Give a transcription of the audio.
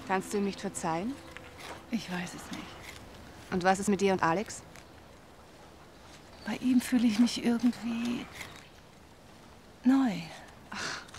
Kannst du ihm nicht verzeihen? Ich weiß es nicht. Und was ist mit dir und Alex? Bei ihm fühle ich mich irgendwie neu. Ach,